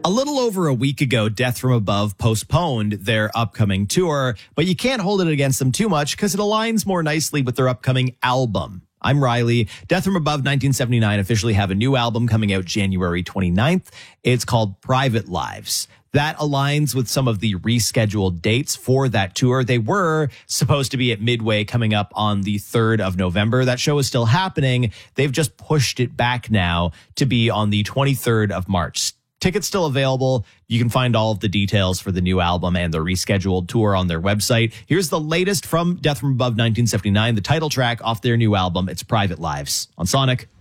A little over a week ago, Death from Above postponed their upcoming tour, but you can't hold it against them too much because it aligns more nicely with their upcoming album. I'm Riley. Death from Above 1979 officially have a new album coming out January 29th. It's called Private Lives. That aligns with some of the rescheduled dates for that tour. They were supposed to be at Midway coming up on the 3rd of November. That show is still happening. They've just pushed it back now to be on the 23rd of March. Tickets still available. You can find all of the details for the new album and the rescheduled tour on their website. Here's the latest from Death from Above 1979, the title track off their new album. It's Private Lives on Sonic.